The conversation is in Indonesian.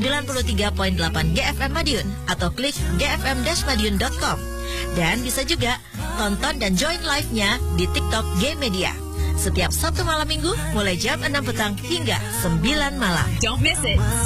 93.8 GFM Madiun atau klik gfm-madiun.com. Dan bisa juga tonton dan join live-nya di TikTok G Media setiap Sabtu malam Minggu mulai jam 6 petang hingga 9 malam. Don't miss it.